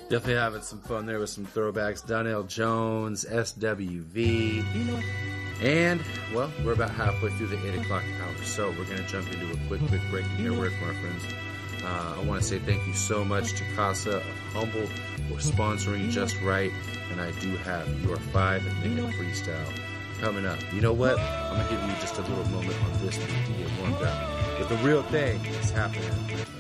Definitely having some fun there with some throwbacks. Donnell Jones, SWV. And, well, we're about halfway through the 8 o'clock hour, so we're going to jump into a quick break and hear word from our friends. I want to say thank you so much to Casa of Humble for sponsoring Just Right, and I do have your 5-minute freestyle coming up. You know what? I'm going to give you just a little moment on this beat to get warmed up. But the real thing is happening